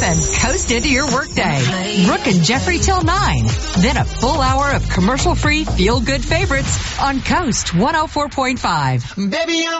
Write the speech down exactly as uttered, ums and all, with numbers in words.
and coast into your workday. Brooke and Jeffrey till nine. Then a full hour of commercial-free feel-good favorites on Coast one oh four point five. Baby, I'm